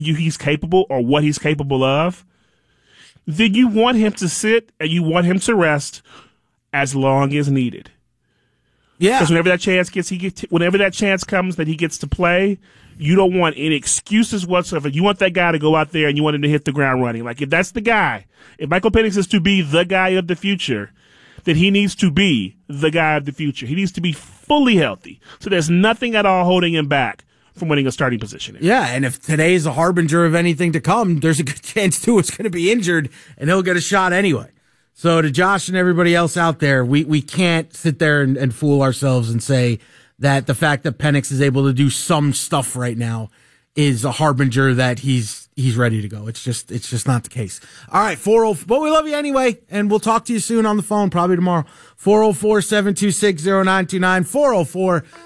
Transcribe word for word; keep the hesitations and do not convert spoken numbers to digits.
you he's capable or what he's capable of, then you want him to sit and you want him to rest as long as needed. Yeah. Because whenever that chance gets, he gets, whenever that chance comes that he gets to play, you don't want any excuses whatsoever. You want that guy to go out there and you want him to hit the ground running. Like if that's the guy, if Michael Penix is to be the guy of the future, then he needs to be the guy of the future. He needs to be fully healthy. So there's nothing at all holding him back from winning a starting position. Yeah, and if today is a harbinger of anything to come, there's a good chance Tua's going to be injured and he'll get a shot anyway. So to Josh and everybody else out there, we, we can't sit there and, and fool ourselves and say that the fact that Penix is able to do some stuff right now is a harbinger that he's he's ready to go. It's just it's just not the case. All right, four oh, but we love you anyway, and we'll talk to you soon on the phone, probably tomorrow. four oh four, seven two six, oh nine two nine, four oh four